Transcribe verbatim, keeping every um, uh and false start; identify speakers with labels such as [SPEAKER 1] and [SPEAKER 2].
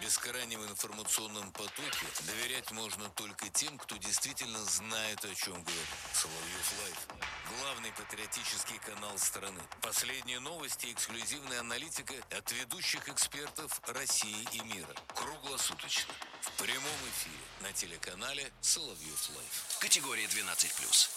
[SPEAKER 1] бескрайнем информационном потоке доверять можно только тем, кто действительно знает, о чем говорит. Соловьев Лайв. Главный патриотический канал страны. Последние новости и эксклюзивная аналитика от ведущих экспертов России и мира. Круглосуточно. В прямом эфире на телеканале Соловьев Лайв.
[SPEAKER 2] Категория двенадцать плюс.